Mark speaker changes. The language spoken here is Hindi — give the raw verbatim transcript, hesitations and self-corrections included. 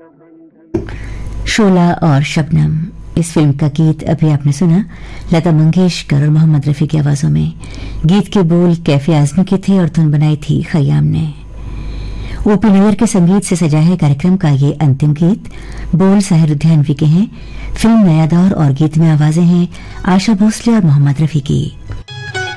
Speaker 1: शोला और शबनम, इस फिल्म का गीत अभी आपने सुना लता मंगेशकर और मोहम्मद रफी की आवाजों में। गीत के बोल कैफे आजमी के थे और धुन बनाई थी खयाम ने। ओपी नैयर के संगीत से सजा है कार्यक्रम का ये अंतिम गीत। बोल साहिर उद्यानवी के हैं। फिल्म नया दौर और गीत में आवाजें हैं आशा भोसले और मोहम्मद रफी की।